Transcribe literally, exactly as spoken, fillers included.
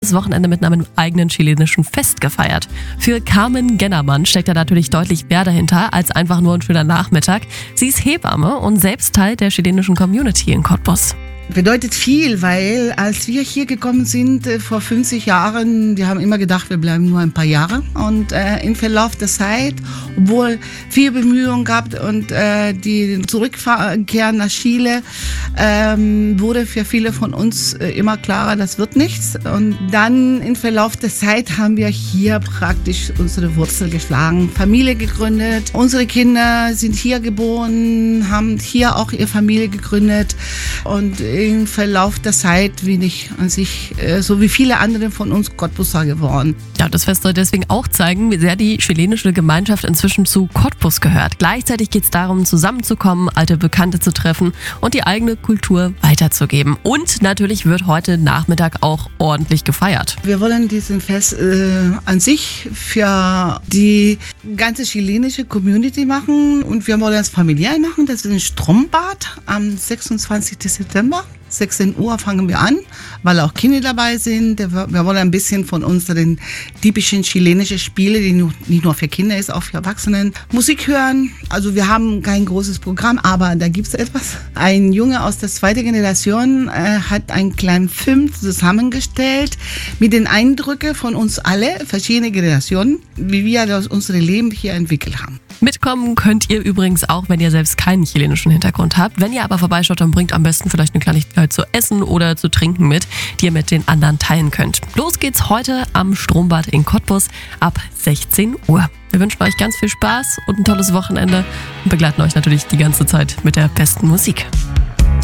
dieses Wochenende mit einem eigenen chilenischen Fest gefeiert. Für Carmen Gennermann steckt da natürlich deutlich mehr dahinter als einfach nur ein schöner Nachmittag. Sie ist Hebamme und selbst Teil der chilenischen Community in Cottbus. Bedeutet viel, weil als wir hier gekommen sind äh, vor fünfzig Jahren, wir haben immer gedacht, wir bleiben nur ein paar Jahre. Und äh, im Verlauf der Zeit, obwohl viel Bemühungen gab und äh, die Zurückkehr nach Chile, ähm, wurde für viele von uns äh, immer klarer, das wird nichts. Und dann im Verlauf der Zeit haben wir hier praktisch unsere Wurzel geschlagen, Familie gegründet. Unsere Kinder sind hier geboren, haben hier auch ihre Familie gegründet und im Verlauf der Zeit bin ich an sich, äh, so wie viele andere von uns, Cottbuser geworden. Ja, das Fest soll deswegen auch zeigen, wie sehr die chilenische Gemeinschaft inzwischen zu Cottbus gehört. Gleichzeitig geht es darum, zusammenzukommen, alte Bekannte zu treffen und die eigene Kultur weiterzugeben. Und natürlich wird heute Nachmittag auch ordentlich gefeiert. Wir wollen diesen Fest äh, an sich für die ganze chilenische Community machen und wir wollen es familiär machen. Das ist ein Strombad am sechsundzwanzigsten September. sechzehn Uhr fangen wir an, weil auch Kinder dabei sind. Wir wollen ein bisschen von unseren typischen chilenischen Spielen, die nicht nur für Kinder ist, auch für Erwachsene, Musik hören. Also wir haben kein großes Programm, aber da gibt es etwas. Ein Junge aus der zweiten Generation äh, hat einen kleinen Film zusammengestellt mit den Eindrücken von uns alle, verschiedene Generationen, wie wir das unsere Leben hier entwickelt haben. Mitkommen könnt ihr übrigens auch, wenn ihr selbst keinen chilenischen Hintergrund habt. Wenn ihr aber vorbeischaut, dann bringt am besten vielleicht eine Kleinigkeit zu essen oder zu trinken mit, die ihr mit den anderen teilen könnt. Los geht's heute am Strombad in Cottbus ab sechzehn Uhr. Wir wünschen euch ganz viel Spaß und ein tolles Wochenende und begleiten euch natürlich die ganze Zeit mit der besten Musik.